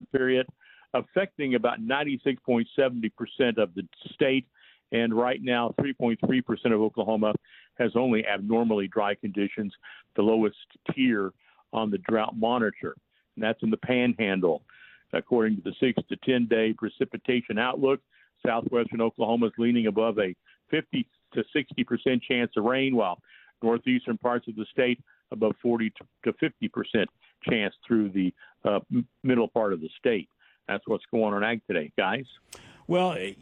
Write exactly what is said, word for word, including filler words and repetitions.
period, affecting about ninety-six point seven zero percent of the state. And right now, three point three percent of Oklahoma has only abnormally dry conditions, the lowest tier on the drought monitor. And that's in the Panhandle. According to the six to ten day precipitation outlook, southwestern Oklahoma is leaning above a fifty to sixty percent chance of rain, while northeastern parts of the state above forty to fifty percent chance through the uh, middle part of the state. That's what's going on ag today, guys. Well,